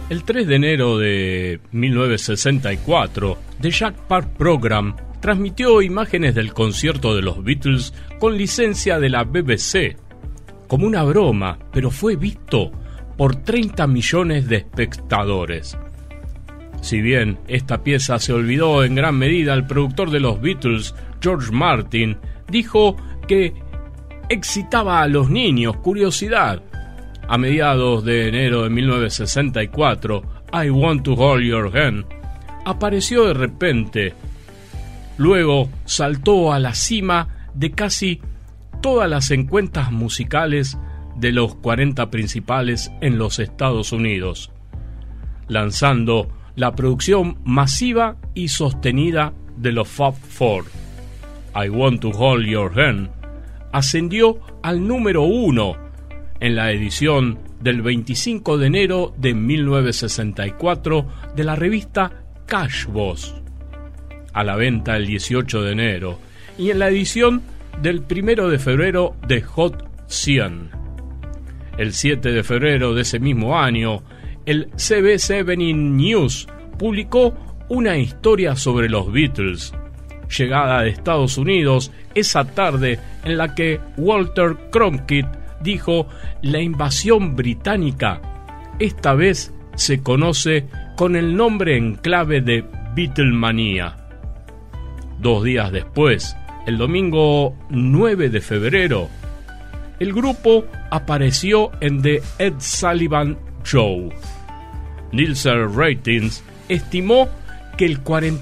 El 3 de enero de 1964, The Jack Park Program transmitió imágenes del concierto de los Beatles con licencia de la BBC, como una broma, pero fue visto por 30 millones de espectadores. Si bien esta pieza se olvidó en gran medida, el productor de los Beatles, George Martin, dijo que excitaba a los niños, curiosidad. A mediados de enero de 1964, I Want to Hold Your Hand apareció de repente. Luego saltó a la cima de casi todas las encuestas musicales de los 40 principales en los Estados Unidos, lanzando la producción masiva y sostenida de los Fab Four. I Want to Hold Your Hand ascendió al número 1 en la edición del 25 de enero de 1964 de la revista Cash Boss, a la venta el 18 de enero, y en la edición del 1 de febrero de Hot 100. El 7 de febrero de ese mismo año, el CBS Evening News publicó una historia sobre los Beatles, llegada de Estados Unidos esa tarde, en la que Walter Cronkite dijo: la invasión británica esta vez se conoce con el nombre en clave de Beatlemania. 2 días después, el domingo 9 de febrero, el grupo apareció en The Ed Sullivan Show. Nielsen Ratings estimó que el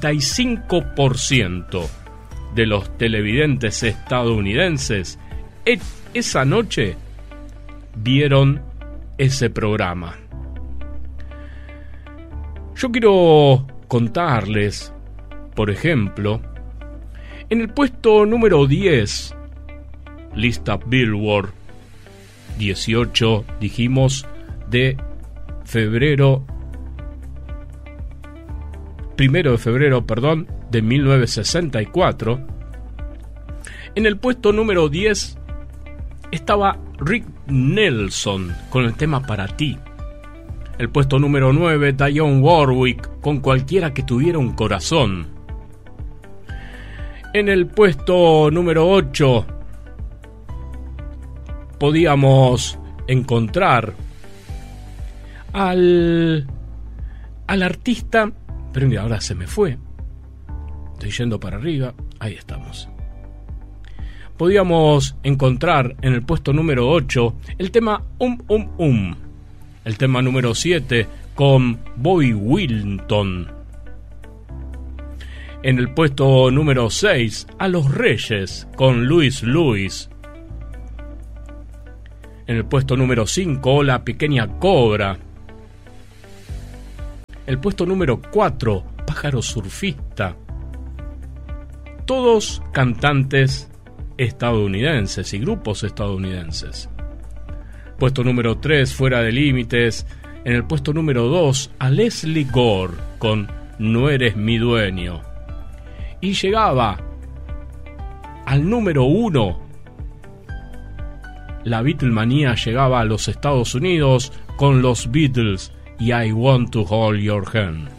45% de los televidentes estadounidenses esa noche vieron ese programa. Yo quiero contarles, por ejemplo, en el puesto número 10, lista Billboard, 18, dijimos, de febrero, 1 de febrero, perdón, de 1964, en el puesto número 10 estaba Rick Nelson con el tema Para ti. El puesto número 9, Dionne Warwick con Cualquiera que tuviera un corazón. En el puesto número 8 podíamos encontrar al artista, pero mira, ahora se me fue. Estoy yendo para arriba, ahí estamos. Podíamos encontrar en el puesto número 8 el tema el tema número 7 con Bobby Wilton. En el puesto número 6, A los Reyes con Luis Lewis. En el puesto número 5, La Pequeña Cobra. El puesto número 4, Pájaro Surfista. Todos cantantes estadounidenses y grupos estadounidenses. Puesto número 3, Fuera de Límites. En el puesto número 2, a Leslie Gore con No eres mi dueño. Y llegaba al número 1. La Beatlemanía llegaba a los Estados Unidos con los Beatles y I Want to Hold Your Hand.